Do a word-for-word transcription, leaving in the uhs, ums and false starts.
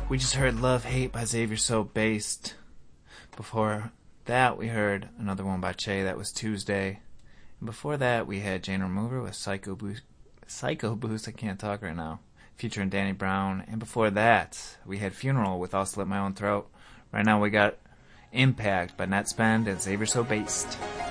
We just heard Love Hate by Xavier So Based. Before that, we heard another one by Che, that was Tuesday. And before that, we had Jane Remover with Psycho Boost, Psycho Boost, I can't talk right now, featuring Danny Brown. And before that, we had Funeral with I'll Slit My Own Throat. Right now, we got Impact by Net Spend and Xavier So Based.